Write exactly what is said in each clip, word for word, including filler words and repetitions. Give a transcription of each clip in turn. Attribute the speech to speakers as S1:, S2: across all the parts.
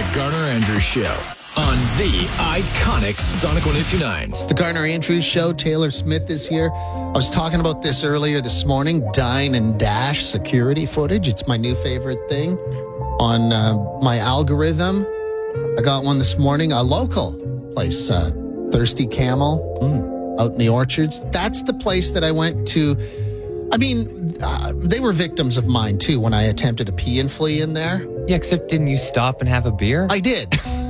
S1: Garner Andrews Show on the iconic Sonic one oh two point nine.
S2: It's the Garner Andrews Show. Taylor Smith is here. I was talking about this earlier this morning. Dine and Dash security footage. It's my new favorite thing on uh, my algorithm. I got one this morning. A local place, uh, Thirsty Camel, mm. out in the Orchards. That's the place that I went to. I mean, uh, they were victims of mine, too, when I attempted to pee and flee in there.
S3: Yeah, except didn't you stop and have a beer?
S2: I did.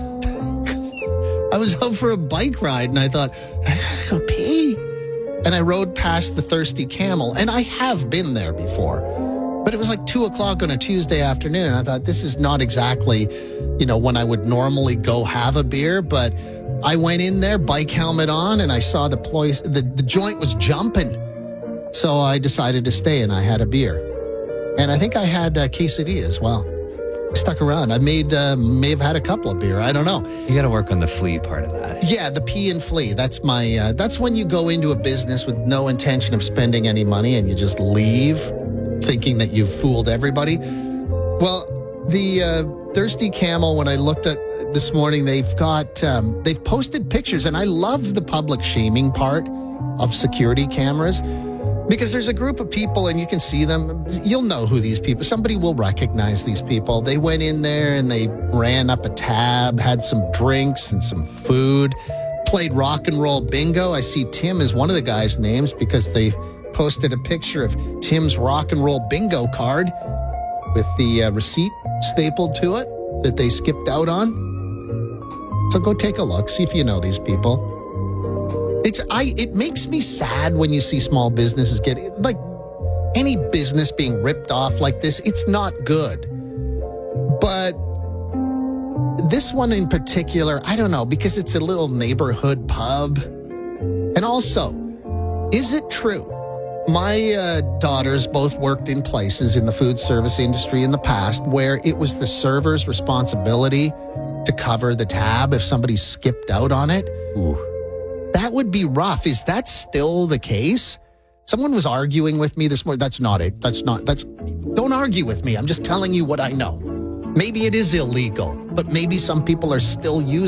S2: I was out for a bike ride, and I thought, I gotta go pee. And I rode past the Thirsty Camel, and I have been there before. But it was like two o'clock on a Tuesday afternoon, and I thought, this is not exactly, you know, when I would normally go have a beer. But I went in there, bike helmet on, and I saw the place, the, the joint was jumping. So I decided to stay, and I had a beer. And I think I had uh, quesadilla as well. Stuck around. I made uh, may have had a couple of beer. I don't know.
S3: You got to work on the flea part of that.
S2: Yeah, the pee and flee. That's my. Uh, that's when you go into a business with no intention of spending any money and you just leave, thinking that you've fooled everybody. Well, the uh, Thirsty Camel. When I looked at this morning, they've got um, they've posted pictures, and I love the public shaming part of security cameras. Because there's a group of people, and you can see them. You'll know who these people. Somebody will recognize these people. They went in there and they ran up a tab, had some drinks and some food, played rock and roll bingo. I see Tim is one of the guys' names because they posted a picture of Tim's rock and roll bingo card with the uh, receipt stapled to it that they skipped out on. So go take a look, see if you know these people. It's I. It makes me sad when you see small businesses get, like, any business being ripped off like this. It's not good. But this one in particular, I don't know, because it's a little neighborhood pub. And also, is it true? My uh, daughters both worked in places in the food service industry in the past where it was the server's responsibility to cover the tab if somebody skipped out on it.
S3: Ooh.
S2: That would be rough. Is that still the case? Someone was arguing with me this morning. That's not it. That's not, that's, don't argue with me. I'm just telling you what I know. Maybe it is illegal, but maybe some people are still using